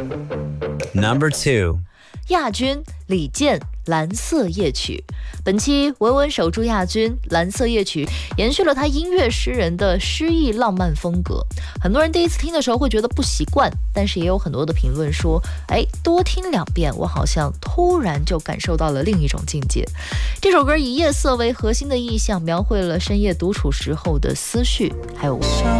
Number 2. 亚军李健蓝色夜曲，本期稳稳守住亚军蓝色夜曲延续了他音乐诗人的诗意浪漫风格。很多人第一次听的时候会觉得不习惯，但是也有很多的评论说，多听2遍，我好像突然就感受到了另一种境界。这首歌以夜色为核心的意象，描绘了深夜独处时候的思绪，还有